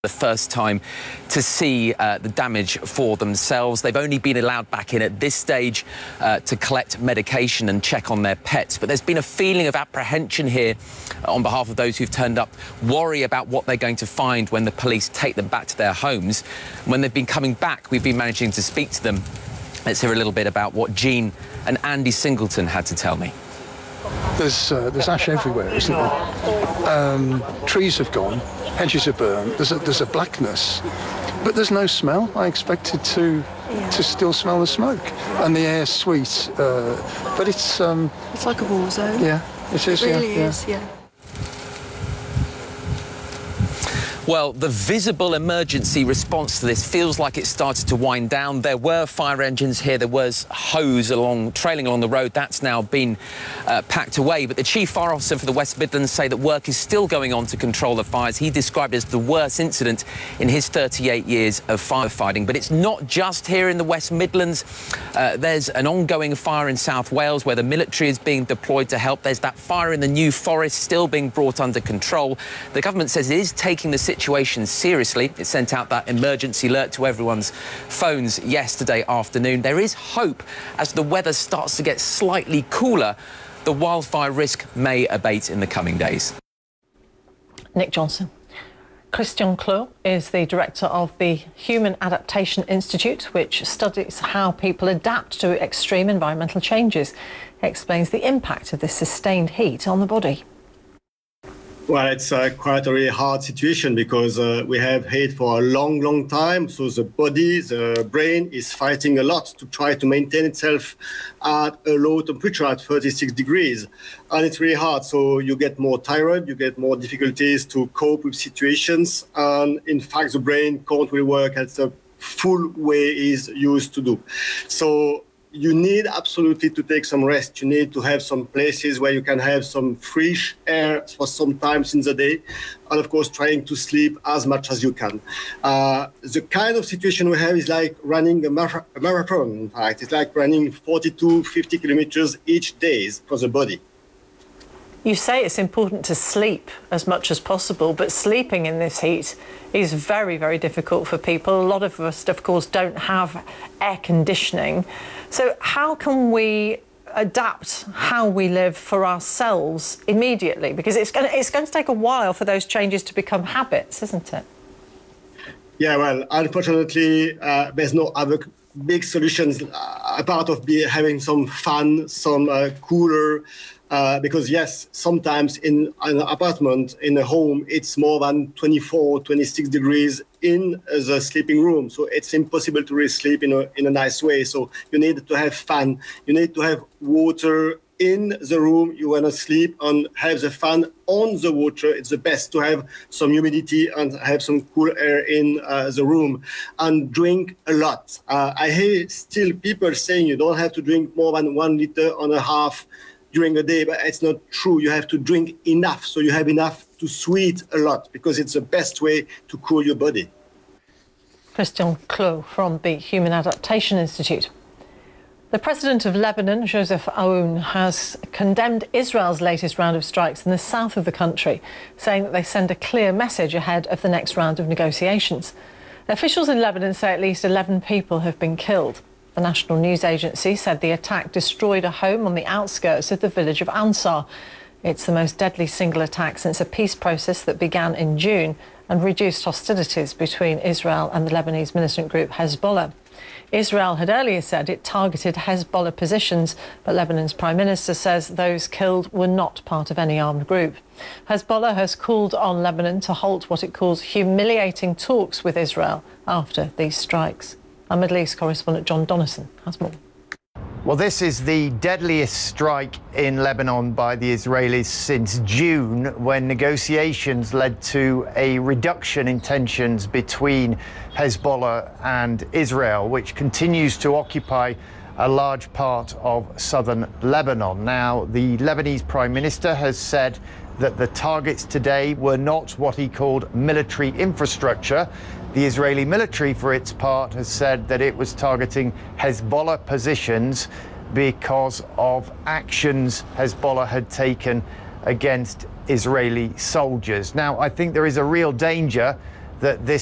The first time to see the damage for themselves. They've only been allowed back in at this stage to collect medication and check on their pets. But there's been a feeling of apprehension here on behalf of those who've turned up, worry about what they're going to find when the police take them back to their homes. When they've been coming back, we've been managing to speak to them. Let's hear a little bit about what Jean and Andy Singleton had to tell me. There's ash everywhere, isn't there? Trees have gone, hedges are burned, there's a blackness, but there's no smell. I expected to still smell the smoke, and the air's sweet, but it's like a war zone. Yeah, it is. It really is, yeah. Well, the visible emergency response to this feels like it started to wind down. There were fire engines here. There was hose trailing along the road. That's now been packed away. But the Chief Fire Officer for the West Midlands say that work is still going on to control the fires. He described it as the worst incident in his 38 years of firefighting. But it's not just here in the West Midlands. There's an ongoing fire in South Wales where the military is being deployed to help. There's that fire in the New Forest still being brought under control. The government says it is taking the situation seriously. It sent out that emergency alert to everyone's phones yesterday afternoon. There is hope as the weather starts to get slightly cooler. The wildfire risk may abate in the coming days. Nick Johnson. Christian Clot is the director of the Human Adaptation Institute, which studies how people adapt to extreme environmental changes. He explains the impact of this sustained heat on the body. Well, it's quite a really hard situation because we have heat for a long time. So the body, the brain is fighting a lot to try to maintain itself at a low temperature at 36 degrees. And it's really hard. So you get more tired, you get more difficulties to cope with situations. And in fact, the brain can't really work at the full way it's used to do. So you need absolutely to take some rest. You need to have some places where you can have some fresh air for some times in the day. And of course, trying to sleep as much as you can. The kind of situation we have is like running a marathon, in fact. It's like running 42, 50 kilometers each day for the body. You say it's important to sleep as much as possible, but sleeping in this heat is very, very difficult for people. A lot of us, of course, don't have air conditioning. So how can we adapt how we live for ourselves immediately? Because it's going to take a while for those changes to become habits, isn't it? Yeah, well, unfortunately, there's no other big solutions apart of having some fun, some cooler. Because yes, sometimes in an apartment, in a home, it's more than 24, 26 degrees in the sleeping room. So it's impossible to really sleep in a nice way. So you need to have fun. You need to have water in the room you want to sleep and have the fan on the water. It's the best to have some humidity and have some cool air in the room, and drink a lot. I hear still people saying you don't have to drink more than 1.5 liters during the day, but it's not true. You have to drink enough, so you have enough to sweat a lot, because it's the best way to cool your body. Christian Clot from the Human Adaptation Institute. The president of Lebanon, Joseph Aoun, has condemned Israel's latest round of strikes in the south of the country, saying that they send a clear message ahead of the next round of negotiations. Officials in Lebanon say at least 11 people have been killed. The national news agency said the attack destroyed a home on the outskirts of the village of Ansar. It's the most deadly single attack since a peace process that began in June and reduced hostilities between Israel and the Lebanese militant group Hezbollah. Israel had earlier said it targeted Hezbollah positions, but Lebanon's Prime Minister says those killed were not part of any armed group. Hezbollah has called on Lebanon to halt what it calls humiliating talks with Israel after these strikes. Our Middle East correspondent John Donnison has more. Well, this is the deadliest strike in Lebanon by the Israelis since June, when negotiations led to a reduction in tensions between Hezbollah and Israel, which continues to occupy a large part of southern Lebanon. Now, the Lebanese Prime Minister has said that the targets today were not what he called military infrastructure. The Israeli military, for its part, has said that it was targeting Hezbollah positions because of actions Hezbollah had taken against Israeli soldiers. Now, I think there is a real danger that this